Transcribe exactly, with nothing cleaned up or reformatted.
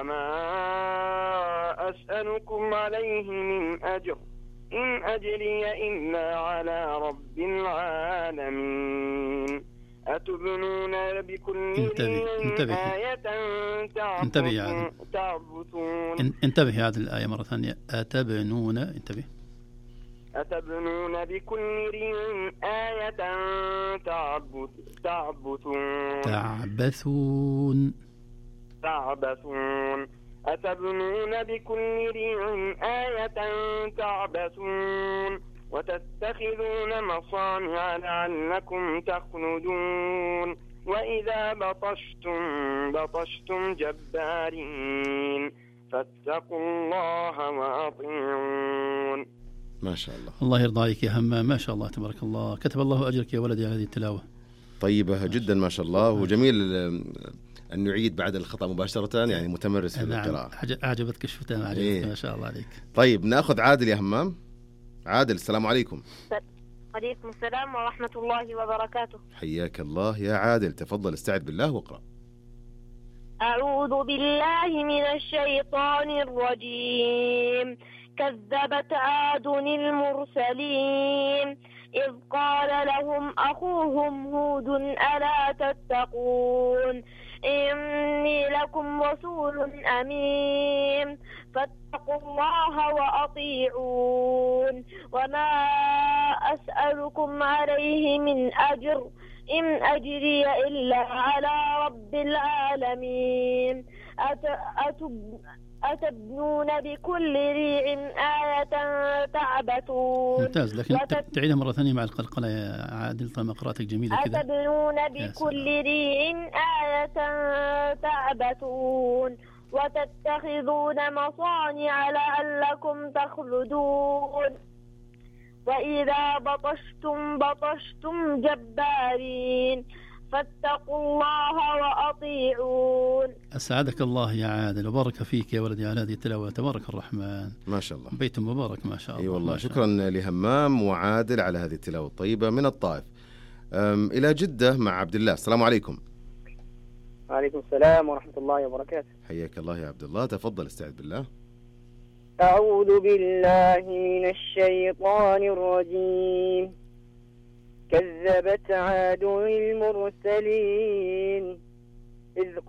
وما أسألكم عليه من أجر إن أجري إلا على رب العالمين. أتبنون بكل ريع آية تعبثون. انتبه هذه الآية مرة ثانية. أتبنون انتبه أتبنون بكل ريع آية تعبثون تعبثون تعبثون أتبنون بكل ريع آية تعبثون وتتخذون مصانع لعلكم تخلدون وإذا بطشتم بطشتم جبارين فاتقوا الله وأطيعون. ما شاء الله. الله يرضى عليك يا همام، ما شاء الله تبارك الله، كتب الله أجرك يا ولدي على هذه التلاوة طيبة جدا ما شاء الله. وجميل أن نعيد بعد الخطأ مباشرة، يعني متمرس في القراءة. أعجبتك الشفتة ما عجبتك. ما شاء الله عليك. طيب نأخذ عادل يا همام. عادل السلام عليكم. وعليكم السلام ورحمة الله وبركاته. حياك الله يا عادل، تفضل استعذ بالله واقرأ. أعوذ بالله من الشيطان الرجيم. كذبت عاد المرسلين إذ قال لهم أخوهم هود ألا تتقون إني لكم رسول أمين فاتقوا الله وأطيعون وما أسألكم عليه من أجر إن أجري إلا على رب العالمين. أتبنون بكل ريع آية تعبثون. ممتاز، لكن وتب... تعيدها مرة ثانية مع القلقلة يا عادل طالما قراءتك جميلة كذا. أتبنون بكل ريع آية تعبثون وتتخذون مصانع لعلكم تخلدون وإذا بطشتم بطشتم جبارين فاتقوا الله وأطيعون. أسعدك الله يا عادل وبارك فيك يا ولدي على هذه التلاوة، تبارك الرحمن. ما شاء الله، بيت مبارك ما شاء الله. أي والله، شكرا لهمام وعادل على هذه التلاوة الطيبة من الطائف. إلى جدة مع عبد الله. السلام عليكم. وعليكم السلام ورحمة الله وبركاته. حياك الله يا عبد الله، تفضل استعذ بالله. أعوذ بالله من الشيطان الرجيم. كذبت عاد المرسلين إذ